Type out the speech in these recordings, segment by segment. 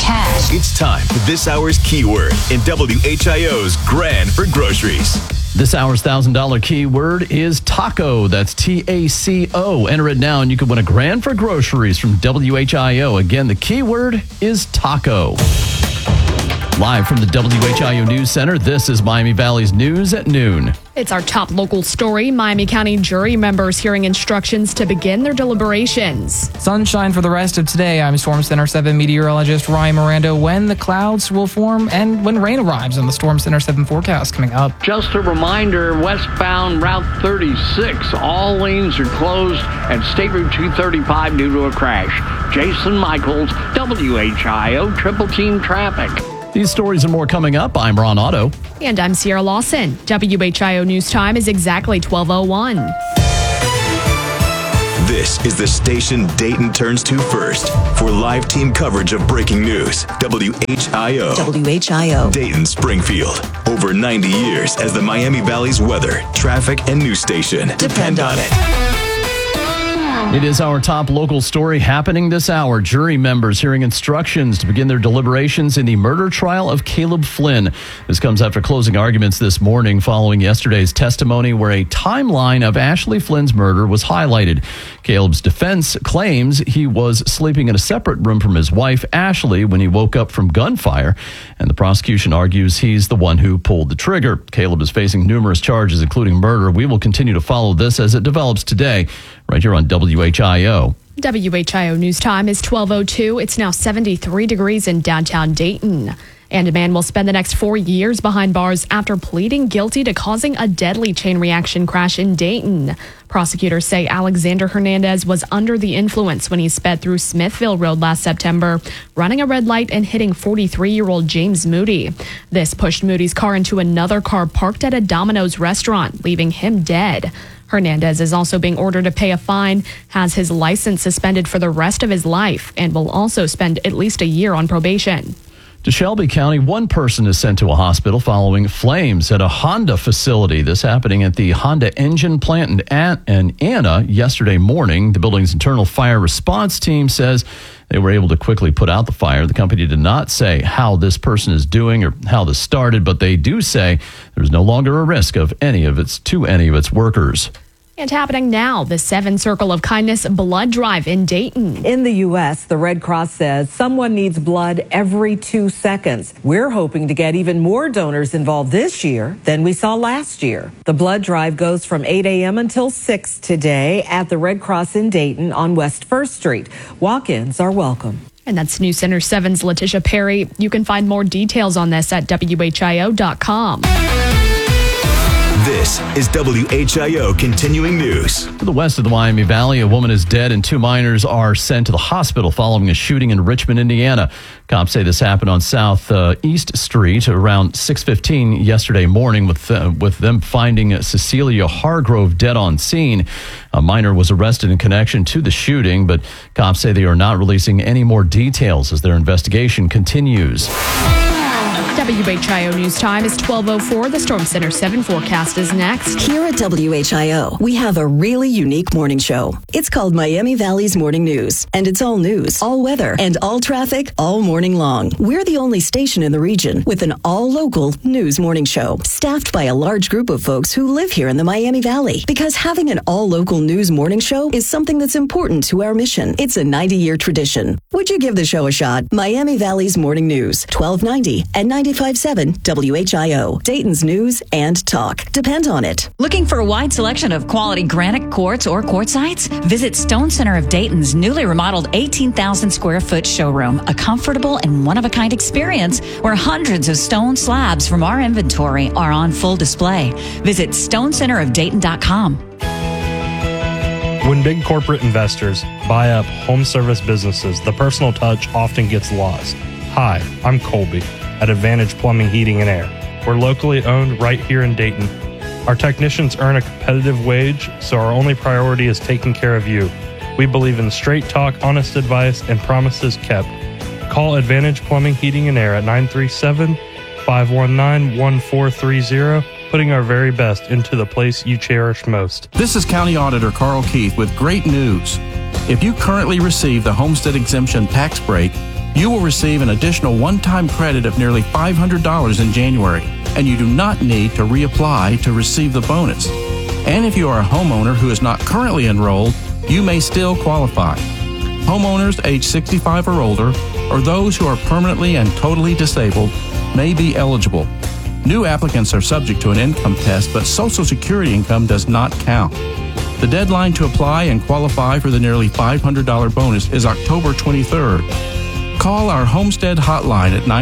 cash. It's time for this hour's keyword in WHIO's Grand for Groceries. This hour's $1,000 keyword is taco. That's TACO. Enter it now and you can win $1,000 for groceries from WHIO. Again, the keyword is taco. Live from the WHIO News Center, this is Miami Valley's News at Noon. It's our top local story. Miami County jury members hearing instructions to begin their deliberations. Sunshine for the rest of today. I'm Storm Center 7 meteorologist Ryan Miranda. When the clouds will form and when rain arrives on the Storm Center 7 forecast coming up. Just a reminder, westbound Route 36, all lanes are closed and State Route 235 due to a crash. Jason Michaels, WHIO Triple Team Traffic. These stories and more coming up. I'm Ron Otto. And I'm Sierra Lawson. WHIO News Time is exactly 12:01. This is the station Dayton turns to first for live team coverage of breaking news. WHIO. WHIO. Dayton Springfield. Over 90 years as the Miami Valley's weather, traffic, and news station. Depend on it. It is our top local story happening this hour. Jury members hearing instructions to begin their deliberations in the murder trial of Caleb Flynn. This comes after closing arguments this morning following yesterday's testimony where a timeline of Ashley Flynn's murder was highlighted. Caleb's defense claims he was sleeping in a separate room from his wife, Ashley, when he woke up from gunfire, and the prosecution argues he's the one who pulled the trigger. Caleb is facing numerous charges, including murder. We will continue to follow this as it develops today, right here on WHIO. WHIO News Time is 12:02. It's now 73 degrees in downtown Dayton. And a man will spend the next 4 years behind bars after pleading guilty to causing a deadly chain reaction crash in Dayton. Prosecutors say Alexander Hernandez was under the influence when he sped through Smithville Road last September, running a red light and hitting 43-year-old James Moody. This pushed Moody's car into another car parked at a Domino's restaurant, leaving him dead. Hernandez is also being ordered to pay a fine, has his license suspended for the rest of his life, and will also spend at least a year on probation. To Shelby County, one person is sent to a hospital following flames at a Honda facility. This happening at the Honda engine plant in Anna yesterday morning. The building's internal fire response team says they were able to quickly put out the fire. The company did not say how this person is doing or how this started, but they do say there's no longer a risk of any of its workers. And happening now, the 7 Circle of Kindness blood drive in Dayton. In the U.S., the Red Cross says someone needs blood every 2 seconds. We're hoping to get even more donors involved this year than we saw last year. The blood drive goes from 8 a.m. until 6 today at the Red Cross in Dayton on West 1st Street. Walk-ins are welcome. And that's News Center 7's Letitia Perry. You can find more details on this at WHIO.com. This is WHIO Continuing News. To the west of the Miami Valley, a woman is dead and 2 minors are sent to the hospital following a shooting in Richmond, Indiana. Cops say this happened on South East Street around 6:15 yesterday morning with them finding Cecilia Hargrove dead on scene. A minor was arrested in connection to the shooting, but cops say they are not releasing any more details as their investigation continues. WHIO News Time is 12:04. The Storm Center 7 forecast is next. Here at WHIO, we have a really unique morning show. It's called Miami Valley's Morning News, and it's all news, all weather, and all traffic all morning long. We're the only station in the region with an all-local news morning show, staffed by a large group of folks who live here in the Miami Valley. Because having an all-local news morning show is something that's important to our mission. It's a 90-year tradition. Would you give the show a shot? Miami Valley's Morning News, 1290 and 95.7 WHIO. Dayton's news and talk. Depend on it. Looking for a wide selection of quality granite quartz or quartzites? Visit Stone Center of Dayton's newly remodeled 18,000 square foot showroom, a comfortable and one-of-a-kind experience where hundreds of stone slabs from our inventory are on full display. Visit stonecenterofdayton.com. When big corporate investors buy up home service businesses, the personal touch often gets lost. Hi, I'm Colby at Advantage Plumbing, Heating, and Air. We're locally owned right here in Dayton. Our technicians earn a competitive wage, so our only priority is taking care of you. We believe in straight talk, honest advice, and promises kept. Call Advantage Plumbing, Heating, and Air at 937-519-1430, putting our very best into the place you cherish most. This is County Auditor Carl Keith with great news. If you currently receive the Homestead Exemption tax break, You will receive an additional one-time credit of nearly $500 in January, and you do not need to reapply to receive the bonus. And if you are a homeowner who is not currently enrolled, you may still qualify. Homeowners age 65 or older, or those who are permanently and totally disabled, may be eligible. New applicants are subject to an income test, but Social Security income does not count. The deadline to apply and qualify for the nearly $500 bonus is October 23rd. Call our Homestead hotline at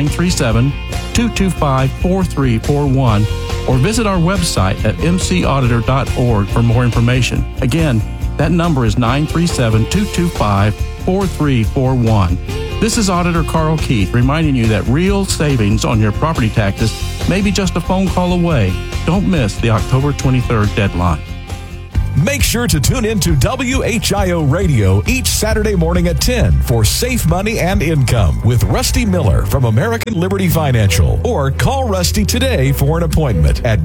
937-225-4341 or visit our website at mcauditor.org for more information. Again, that number is 937-225-4341. This is Auditor Carl Keith reminding you that real savings on your property taxes may be just a phone call away. Don't miss the October 23rd deadline. Make sure to tune in to WHIO Radio each Saturday morning at 10 for Safe Money and Income with Rusty Miller from American Liberty Financial. Or call Rusty today for an appointment at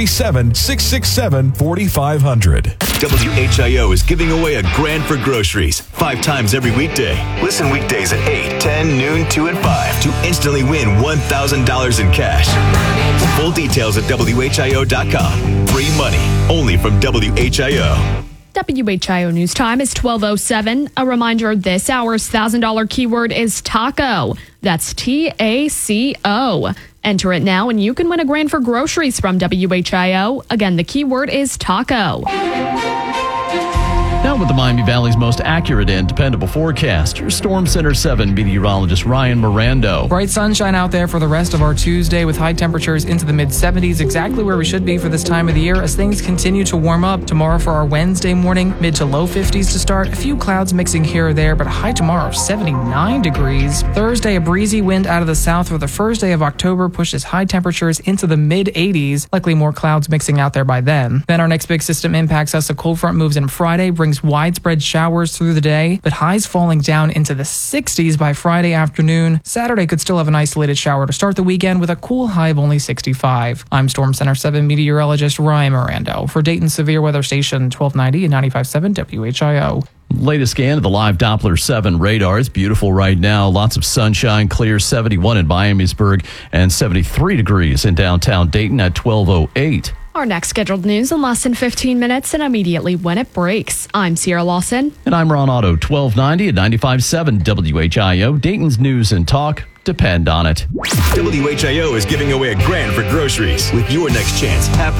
937-667-4500. WHIO is giving away a grand for groceries 5 times every weekday. Listen weekdays at 8, 10, noon, 2, and 5 to instantly win $1,000 in cash. Full details at WHIO.com. Free money only from WHIO. WHIO News Time is 12:07. A reminder, this hour's $1,000 keyword is taco. That's TACO. Enter it now and you can win a grand for groceries from WHIO. Again, the keyword is taco. Now with the Miami Valley's most accurate and dependable forecast, your Storm Center 7 meteorologist Ryan Mirando. Bright sunshine out there for the rest of our Tuesday with high temperatures into the mid-70s, exactly where we should be for this time of the year as things continue to warm up. Tomorrow for our Wednesday morning, mid to low 50s to start. A few clouds mixing here or there, but a high tomorrow of 79 degrees. Thursday, a breezy wind out of the south for the first day of October pushes high temperatures into the mid-80s. Likely more clouds mixing out there by then. Then our next big system impacts us. A cold front moves in Friday, brings widespread showers through the day, but highs falling down into the 60s by Friday afternoon. Saturday could still have an isolated shower to start the weekend with a cool high of only 65. I'm Storm Center 7 meteorologist Ryan Mirando for Dayton's Severe Weather Station 1290 and 95.7 WHIO. Latest scan of the live Doppler 7 radar. It's beautiful right now. Lots of sunshine, clear 71 in Miamisburg and 73 degrees in downtown Dayton at 12:08. Our next scheduled news in less than 15 minutes and immediately when it breaks. I'm Sierra Lawson. And I'm Ron Otto, 1290 at 95.7 WHIO. Dayton's News and Talk. Depend on it. WHIO is giving away a grand for groceries with your next chance happening